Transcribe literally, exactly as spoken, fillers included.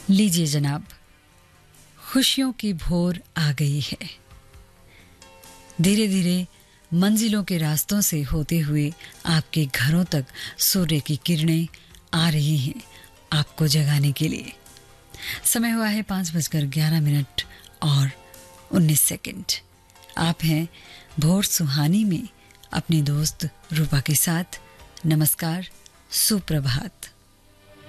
लीजिए जनाब, खुशियों की भोर आ गई है। धीरे धीरे मंजिलों के रास्तों से होते हुए आपके घरों तक सूर्य की किरणें आ रही हैं आपको जगाने के लिए। समय हुआ है पाँच बजकर ग्यारह मिनट और उन्नीस सेकंड। आप हैं भोर सुहानी में अपनी दोस्त रूपा के साथ। नमस्कार, सुप्रभात।